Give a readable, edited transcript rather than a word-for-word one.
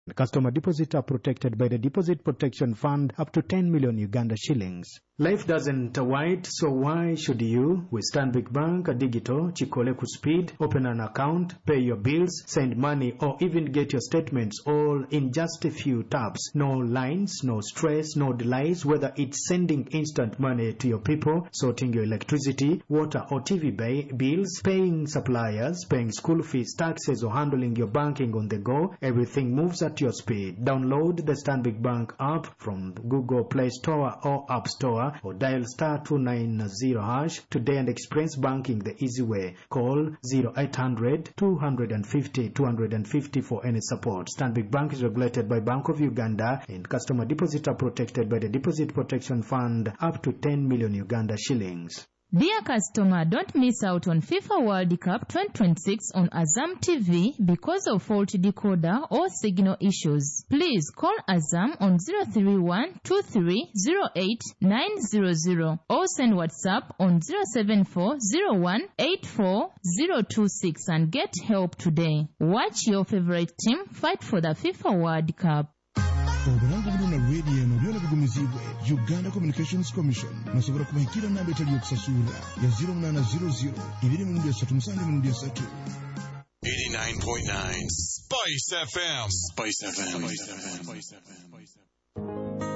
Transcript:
Customer deposits are protected by the Deposit Protection Fund up to 10 million Uganda shillings. Life doesn't wait, so why should you? With Stanbic Bank Digital, Chikole ku speed, open an account, pay your bills, send money, or even get your statements all in just a few taps. No lines, no stress, no delays, whether it's sending instant money to your people, sorting your electricity, water or TV bills, paying suppliers, paying school fees, taxes, or handling your banking on the go. Everything moves at your speed. Download the Stanbic Bank app from Google Play Store or App Store, or dial *290# today and experience banking the easy way. Call 0800 250 250 for any support. Stanbic Bank is regulated by Bank of Uganda, and customer deposits are protected by the Deposit Protection Fund up to 10 million Uganda shillings. Dear customer, don't miss out on FIFA World Cup 2026 on Azam TV because of faulty decoder or signal issues. Please call Azam on 031-2308-900 or send WhatsApp on 074-01-84-026 and get help today. Watch your favorite team fight for the FIFA World Cup. Obulangu buluna radio eno byona bigumizibwe Uganda Communications Commission nasobola kubahikira namba etali yokusasula ya 0800 237 89.9 Spice FM.